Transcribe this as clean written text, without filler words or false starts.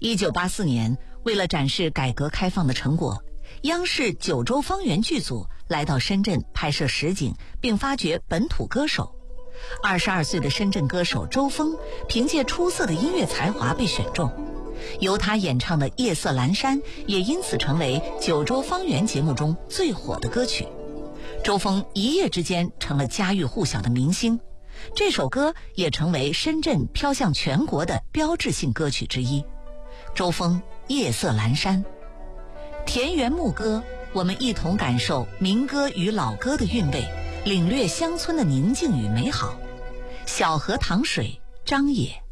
1984年，为了展示改革开放的成果，央视九州方圆剧组来到深圳拍摄实景，并发掘本土歌手。22岁的深圳歌手周峰凭借出色的音乐才华被选中，由他演唱的《夜色阑珊》也因此成为九州方圆节目中最火的歌曲。周峰一夜之间成了家喻户晓的明星，这首歌也成为深圳飘向全国的标志性歌曲之一。周峰《夜色阑珊》，田园牧歌，我们一同感受民歌与老歌的韵味，领略乡村的宁静与美好。小河淌水，张也。